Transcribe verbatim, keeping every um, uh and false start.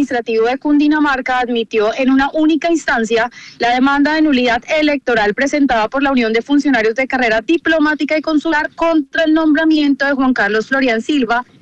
Administrativo de Cundinamarca admitió en una única instancia la demanda de nulidad electoral presentada por la Unión de Funcionarios de Carrera Diplomática y Consular contra el nombramiento de Juan Carlos Florian Silva